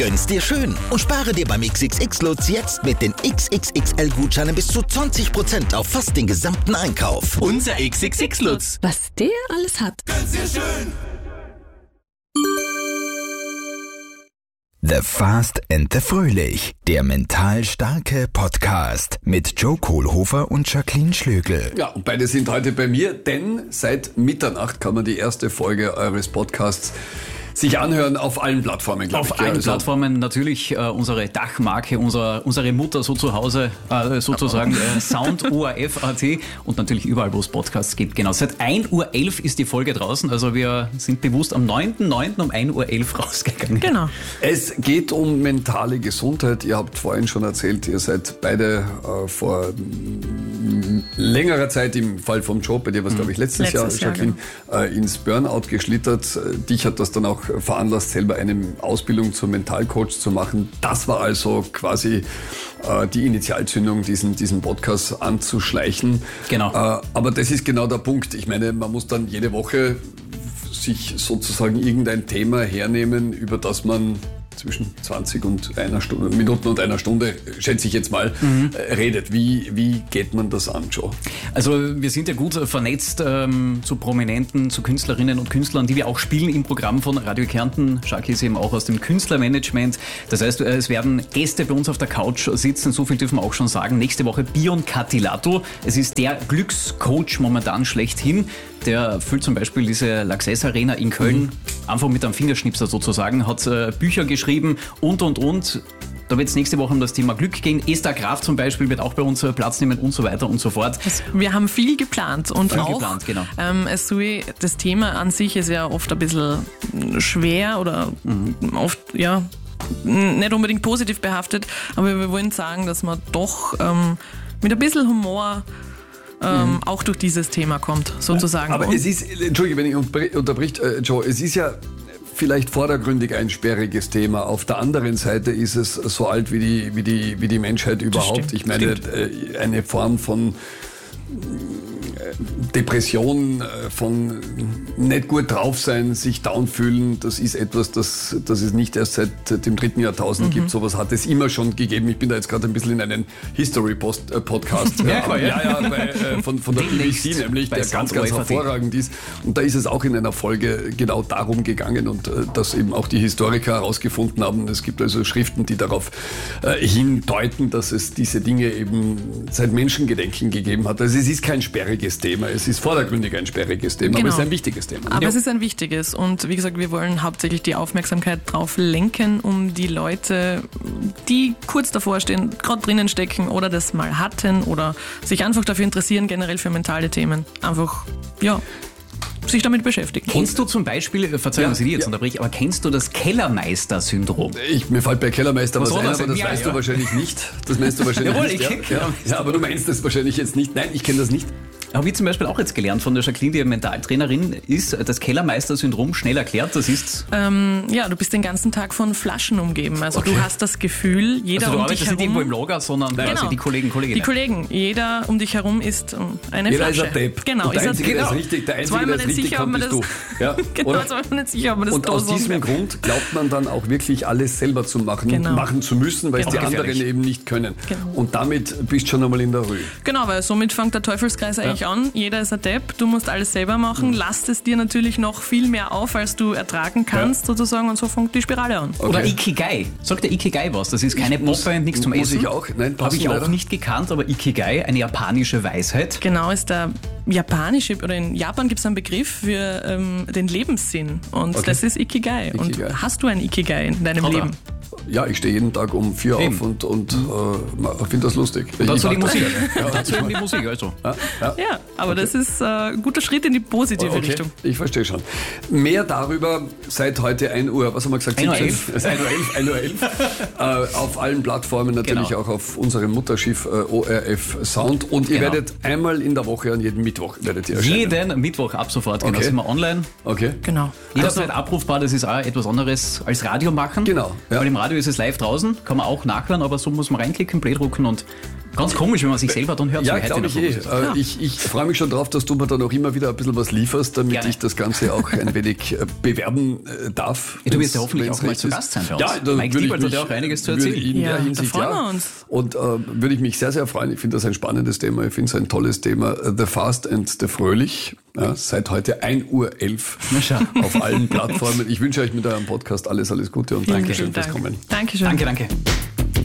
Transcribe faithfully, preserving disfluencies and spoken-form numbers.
Gönn's dir schön und spare dir beim X X X-Lutz jetzt mit den X X X L-Gutscheinen bis zu zwanzig Prozent auf fast den gesamten Einkauf. Unser X X X-Lutz. Was der alles hat. Gönn's dir schön. The Fast and the Fröhlich, der mental starke Podcast mit Joe Kohlhofer und Jacqueline Schlögl. Ja, und beide sind heute bei mir, denn seit Mitternacht kann man die erste Folge eures Podcasts sich anhören auf allen Plattformen, glaube ich. Auf allen ja, also Plattformen natürlich äh, unsere Dachmarke, unser, unsere Mutter so zu Hause, äh, sozusagen äh, Sound O R F Punkt A T und natürlich überall, wo es Podcasts gibt. Genau, seit ein Uhr elf ist die Folge draußen, also wir sind bewusst am neunten neunten um ein Uhr elf rausgegangen. Genau. Es geht um mentale Gesundheit. Ihr habt vorhin schon erzählt, ihr seid beide äh, vor m- längerer Zeit, im Fall vom Job, bei dir war es, glaube ich, letztes, Letztes Jahr, Jahr, Jacqueline, äh, ins Burnout geschlittert. Dich hat das dann auch veranlasst, selber eine Ausbildung zum Mentalcoach zu machen. Das war also quasi äh, die Initialzündung, diesen, diesen Podcast anzuschleichen. Genau. Äh, aber das ist genau der Punkt. Ich meine, man muss dann jede Woche sich sozusagen irgendein Thema hernehmen, über das man zwischen zwanzig und einer Stunde, Minuten und einer Stunde, schätze ich jetzt mal, mhm. äh, redet. Wie, wie geht man das an, Joe? Also wir sind ja gut vernetzt ähm, zu Prominenten, zu Künstlerinnen und Künstlern, die wir auch spielen im Programm von Radio Kärnten. Jacques ist eben auch aus dem Künstlermanagement. Das heißt, es werden Gäste bei uns auf der Couch sitzen, so viel dürfen wir auch schon sagen. Nächste Woche Bion Katilato. Es ist der Glückscoach momentan schlechthin. Der füllt zum Beispiel diese Laxess Arena in Köln, mhm. einfach mit einem Fingerschnipser sozusagen, hat äh, Bücher geschrieben und, und, und. Da wird es nächste Woche um das Thema Glück gehen. Esther Graf zum Beispiel wird auch bei uns Platz nehmen und so weiter und so fort. Also wir haben viel geplant und viel auch geplant, genau. ähm, es soll, das Thema an sich ist ja oft ein bisschen schwer oder mhm. oft, ja, nicht unbedingt positiv behaftet, aber wir wollen sagen, dass man doch ähm, mit ein bisschen Humor Ähm, mhm. auch durch dieses Thema kommt, sozusagen. Aber und es ist, Entschuldige, wenn ich unterbricht, äh, Joe, es ist ja vielleicht vordergründig ein sperriges Thema. Auf der anderen Seite ist es so alt wie die, wie die, wie die Menschheit überhaupt. Stimmt, ich meine, äh, eine Form von Depression, von nicht gut drauf sein, sich down fühlen, das ist etwas, das, das es nicht erst seit dem dritten Jahrtausend mhm. gibt. Sowas hat es immer schon gegeben. Ich bin da jetzt gerade ein bisschen in einen History-Podcast. ja, ja, ja, ja, bei, äh, von, von der B B C nämlich, der ganz, ganz hervorragend ist. Und da ist es auch in einer Folge genau darum gegangen und äh, dass eben auch die Historiker herausgefunden haben. Es gibt also Schriften, die darauf äh, hindeuten, dass es diese Dinge eben seit Menschengedenken gegeben hat. Also es ist kein sperriges Thema. Es ist vordergründig ein sperriges Thema, genau. aber es ist ein wichtiges Thema. Aber ja. es ist ein wichtiges und wie gesagt, wir wollen hauptsächlich die Aufmerksamkeit drauf lenken, um die Leute, die kurz davor stehen, gerade drinnen stecken oder das mal hatten oder sich einfach dafür interessieren, generell für mentale Themen, einfach, ja, sich damit beschäftigen. Kennst du zum Beispiel, Verzeihung, ja, dass ich dich jetzt ja. unterbreche, aber kennst du das Kellermeister-Syndrom? Ich, mir fällt bei Kellermeister was, was ein, das aber das ja, weißt ja. du wahrscheinlich nicht. Das meinst du wahrscheinlich Jawohl, nicht. ich Ja, kenn ja. ja, aber du meinst das wahrscheinlich jetzt nicht. Nein, ich kenne das nicht. Habe ich zum Beispiel auch jetzt gelernt von der Jacqueline, die Mentaltrainerin ist, das Kellermeister-Syndrom schnell erklärt. Das ist... Ähm, ja, du bist den ganzen Tag von Flaschen umgeben. Also Okay. du hast das Gefühl, jeder Also du um dich arbeitest herum... nicht irgendwo im Lager, sondern Genau. also die Kollegen, Kolleginnen. Die Kollegen, jeder um dich herum ist eine Jeder Flasche. ist ein Depp. Genau, Und der ist Einzige, ein, der genau. ist richtig, der Jetzt war Einzige, ich der mir es nicht richtig sicher, ob kommt, man bist du. Ja, genau, oder? jetzt war ich mir nicht sicher, ob man das Und da aus so diesem sagt. Grund glaubt man dann auch wirklich alles selber zu machen, Genau. machen zu müssen, weil es Genau. die anderen Gefährlich. eben nicht können. Genau. Und damit bist du schon einmal in der Rühe. Genau, weil somit fängt der Teufelskreis eigentlich Ja. an. Jeder ist ein Depp, du musst alles selber machen, Mhm. lasst es dir natürlich noch viel mehr auf, als du ertragen kannst, sozusagen, und so fängt die Spirale an. Okay. Oder Ikigai. Sagt der Ikigai was? Das ist keine Popband, nichts zum muss Essen. ich auch? Nein, Habe passen ich auch leider. nicht gekannt, aber Ikigai, eine japanische Weisheit. Genau, ist der japanische, oder in Japan gibt es einen Begriff für ähm, den Lebenssinn und Okay. das ist Ikigai. Ikigai. Und hast du ein Ikigai in deinem Hat er. Leben? Ja, ich stehe jeden Tag um vier Eben. auf und, und äh, finde das lustig. Und dazu Ich die mag das Musik. gerne. Ja, Dazu eben die Musik, also. ja, ja. Ja, aber das ist äh, ein guter Schritt in die positive Okay, Richtung. ich verstehe schon. Mehr darüber seit heute ein Uhr, was haben wir gesagt? ein Uhr siebzehn? elf. ein Uhr elf, ein Uhr elf. äh, auf allen Plattformen, natürlich Genau. auch auf unserem Mutterschiff äh, O R F Sound. Und ihr Genau. werdet einmal in der Woche, an jedem Mittwoch werdet ihr erscheinen. Jeden Mittwoch ab sofort, genau, Okay. sind wir online. Okay. Genau. Jederzeit abrufbar, das ist auch etwas anderes als Radio machen. Genau, ja. Weil im Radio ist es live draußen, kann man auch nachhören, aber so muss man reinklicken, Play drucken und Ganz komisch, wenn man sich selber dann hört. Ja, so glaube ich eh. Ja. Ich, ich freue mich schon drauf, dass du mir dann auch immer wieder ein bisschen was lieferst, damit Gerne. ich das Ganze auch ein wenig bewerben darf. Ja, du wirst ja hoffentlich auch mal zu Gast sein bei uns. Ja, da Mike würde Diebald ich hat ja auch einiges zu erzählen. In ja, der Hinsicht, da freuen ja. wir uns. Und äh, würde ich mich sehr, sehr freuen. Ich finde das ein spannendes Thema. Ich finde es ein tolles Thema. The Fast and the Fröhlich. Ja, seit heute ein Uhr elf auf allen Plattformen. Ich wünsche euch mit eurem Podcast alles, alles Gute und Vielen Dankeschön Dank. fürs Kommen. Dankeschön. Danke, danke.